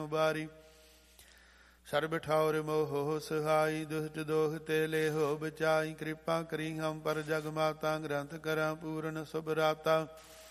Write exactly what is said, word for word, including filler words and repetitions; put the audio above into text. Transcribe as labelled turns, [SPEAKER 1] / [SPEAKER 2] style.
[SPEAKER 1] ਬਾਰੀ। ਸਰਬ ਠੌਰ ਮੋਹ ਸਹਾਈ ਦੁਸ਼ਟ ਦੋਖ ਤੇ ਲੇਹੋ ਬਚਾਈ। ਕਿਰਪਾ ਕਰੀ ਹਮ ਪਰ ਜਗ ਮਾਤਾ ਗ੍ਰੰਥ ਕਰਾਂ ਪੂਰਨ ਸੁਭ ਰਾਤਾ।